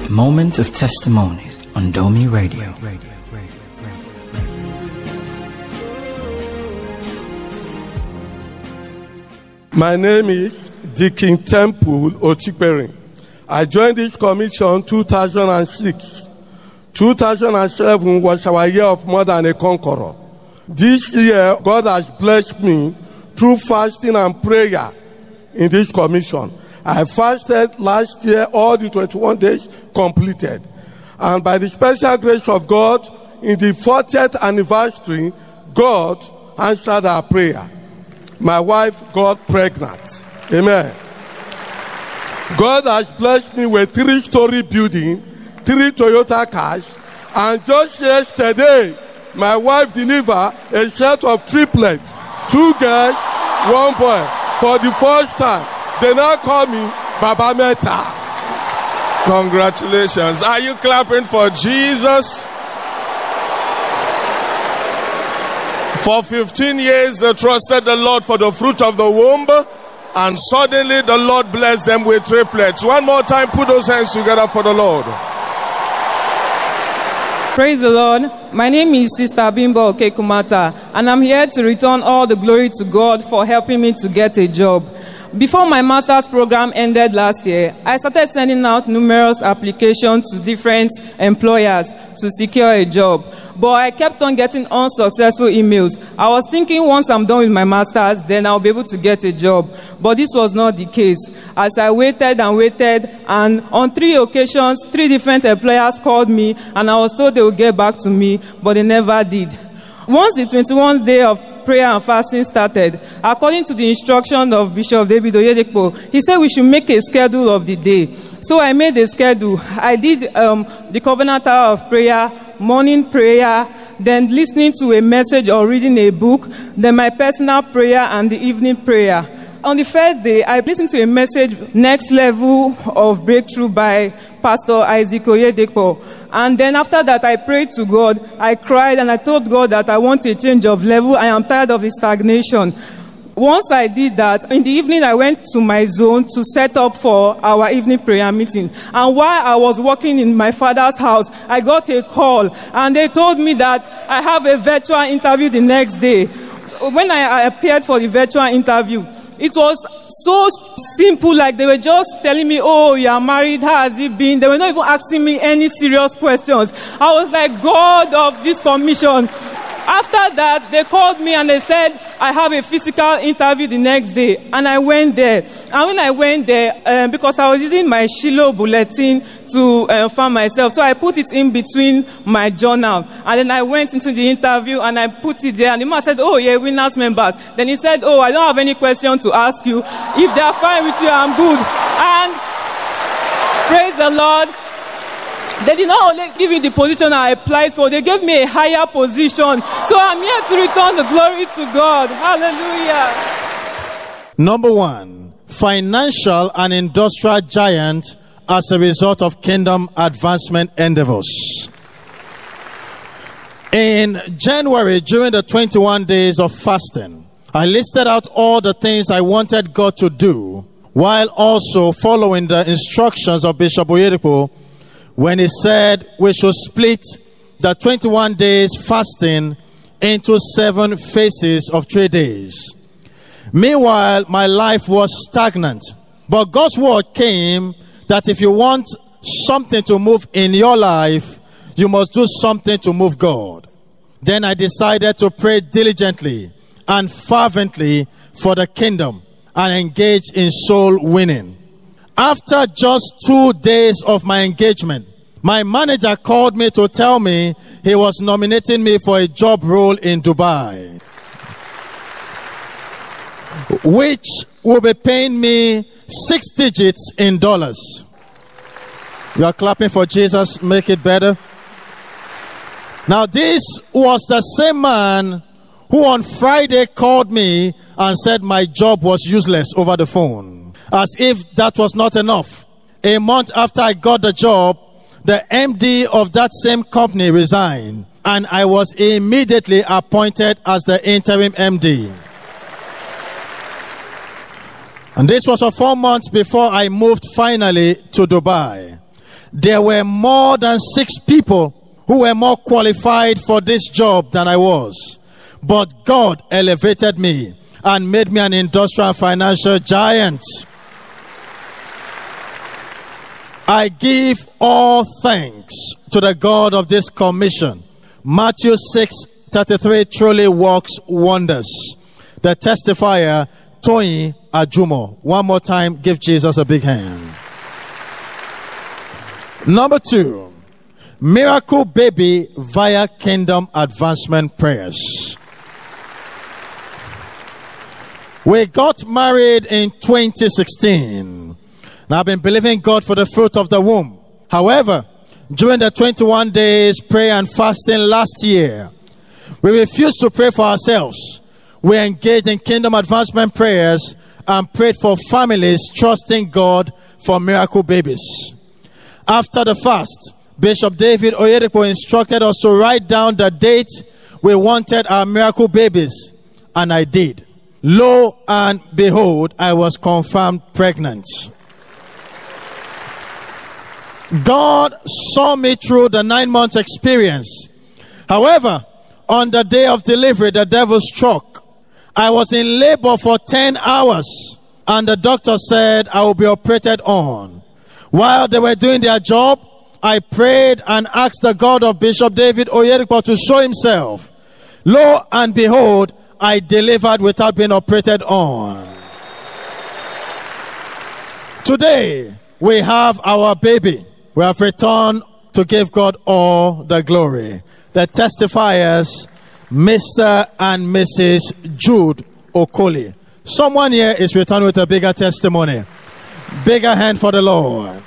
Moment of Testimonies on Domi Radio. My name is Deacon Temple Ochikpering. I joined this commission 2006. 2007 was our year of More Than a Conqueror. This year, God has blessed me through fasting and prayer in this commission. I fasted last year, all the 21 days completed. And by the special grace of God, in the 40th anniversary, God answered our prayer. My wife got pregnant. Amen. God has blessed me with 3-story building, 3 Toyota cars, and just yesterday, my wife delivered a set of triplets, 2 girls, 1 boy. For the first time, they now call me Baba Meta. Congratulations. Are you clapping for Jesus? For 15 years, they trusted the Lord for the fruit of the womb, and suddenly the Lord blessed them with triplets. One more time, put those hands together for the Lord. Praise the Lord. My name is Sister Bimbo Okekumata, and I'm here to return all the glory to God for helping me to get a job. Before my master's program ended last year, I started sending out numerous applications to different employers to secure a job. But I kept on getting unsuccessful emails. I was thinking once I'm done with my master's, then I'll be able to get a job. But this was not the case. As I waited, and on 3 occasions, 3 different employers called me, and I was told they would get back to me, but they never did. Once the 21st day of prayer and fasting started, according to the instruction of Bishop David Oyedepo, he said we should make a schedule of the day. So I made a schedule. I did the covenant hour of prayer, morning prayer, then listening to a message or reading a book, then my personal prayer and the evening prayer. On the first day, I listened to a message, Next Level of Breakthrough by Pastor Isaac Oyedepo. And then after that, I prayed to God. I cried and I told God that I want a change of level. I am tired of the stagnation. Once I did that, in the evening, I went to my zone to set up for our evening prayer meeting. And while I was working in my father's house, I got a call. And they told me that I have a virtual interview the next day. When I appeared for the virtual interview, it was so simple, like they were just telling me, oh, you are married, how has it been? They were not even asking me any serious questions. I was like, God of this commission. After that, they called me and they said, I have a physical interview the next day. And I went there. And when I went there, because I was using my Shiloh bulletin to find myself, so I put it in between my journal. And then I went into the interview and I put it there. And the man said, oh, yeah, winners members. Then he said, oh, I don't have any question to ask you. If they are fine with you, I'm good. And praise the Lord. They did not only give me the position I applied for, they gave me a higher position. So I'm here to return the glory to God. Hallelujah. Number 1, financial and industrial giant as a result of kingdom advancement endeavors. In January, during the 21 days of fasting, I listed out all the things I wanted God to do, while also following the instructions of Bishop Oyedepo when he said we should split the 21 days fasting into 7 phases of 3 days. Meanwhile, my life was stagnant. But God's word came that if you want something to move in your life, you must do something to move God. Then I decided to pray diligently and fervently for the kingdom and engage in soul winning. After just 2 days of my engagement, my manager called me to tell me he was nominating me for a job role in Dubai, which will be paying me 6 digits in dollars. You are clapping for Jesus, make it better. Now this was the same man who on Friday called me and said my job was useless over the phone. As if that was not enough. A month after I got the job, the MD of that same company resigned, and I was immediately appointed as the interim MD. And this was for 4 months before I moved finally to Dubai. there were more than 6 people who were more qualified for this job than I was. But God elevated me and made me an industrial and financial giant. I give all thanks to the God of this commission. Matthew 6:33 truly works wonders. The testifier, Toyin Ajumo. One more time, give Jesus a big hand. Number 2, miracle baby via kingdom advancement prayers. We got married in 2016. Now I've been believing God for the fruit of the womb. However, during the 21 days prayer and fasting last year, we refused to pray for ourselves. We engaged in kingdom advancement prayers and prayed for families trusting God for miracle babies. After the fast, Bishop David Oyedepo instructed us to write down the date we wanted our miracle babies, and I did. Lo and behold, I was confirmed pregnant. God saw me through the 9 months experience. However, on the day of delivery, the devil struck. I was in labor for 10 hours, and the doctor said I will be operated on. While they were doing their job, I prayed and asked the God of Bishop David Oyedepo to show himself. Lo and behold, I delivered without being operated on. Today, we have our baby. We have returned to give God all the glory. The testifiers, Mr. and Mrs. Jude Okoli. Someone here is returning with a bigger testimony. Bigger hand for the Lord.